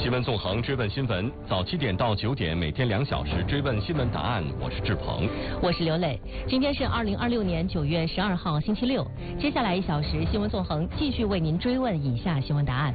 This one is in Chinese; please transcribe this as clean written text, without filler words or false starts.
新闻纵横追问新闻，早7点到9点，每天2小时追问新闻答案。我是志鹏， 我是刘磊。今天是2026年9月12号星期六，接下来1小时新闻纵横继续为您追问以下新闻答案。